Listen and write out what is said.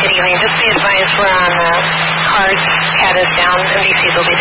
Good evening. Just be advised we're on Cards, Cat is down, and VCs will be